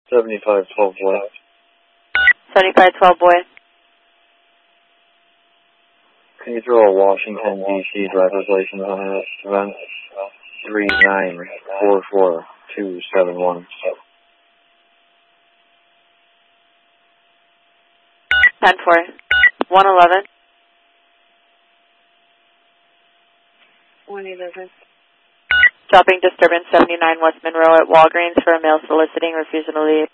7512 boy. 7512 boy. Can you throw a Washington, D.C. driver's license on that event? 3944271. 10-4. 111. 111. Dropping disturbance 79 West Monroe at Walgreens for a male soliciting, refusing to leave.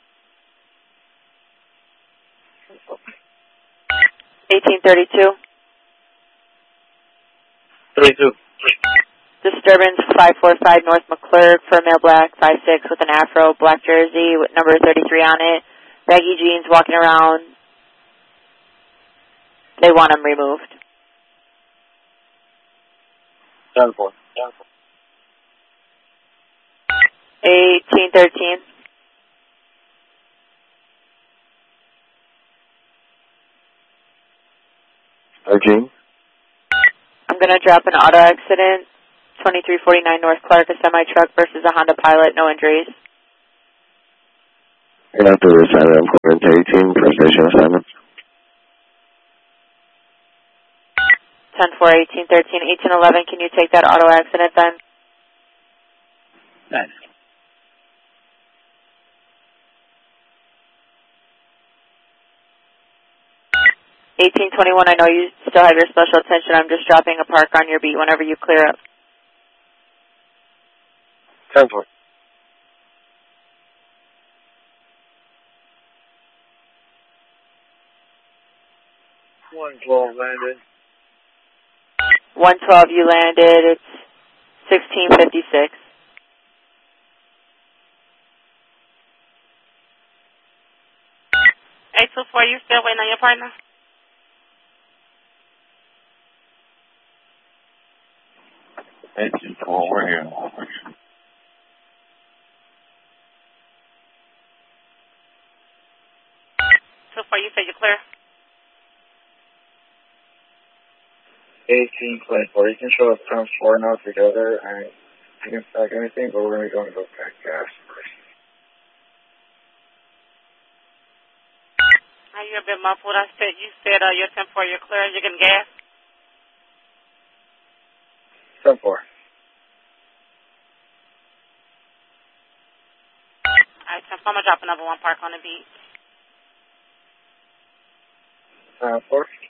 1832. 32. Disturbance 545 North McClurg for a male black, 5'6", with an afro, black jersey with number 33 on it. Baggy jeans, walking around. They want him removed. 10-4. 1813. 13. I'm going to drop an auto accident. 2349 North Clark, a semi-truck versus a Honda Pilot, no injuries. After this assignment, I'm calling to 18 for station assignment. 10-4, 1813, 1811. Can you take that auto accident then? Nice. 1821, I know you still have your special attention. I'm just dropping a park on your beat whenever you clear up. 10-4. 112 landed. 112, you landed. It's 1656. Hey, 24, you still waiting on your partner? It's cool. We're here. 24, you said you're clear? 1824. You can show us times 4 now together, and you can stack anything, but we're going to go pack gas first. Are you a bit muffled? You said you're 10-4, you're clear, you're getting gas? 10-4. Alright, 10-4, I'm going to drop another one park on the beat. 4.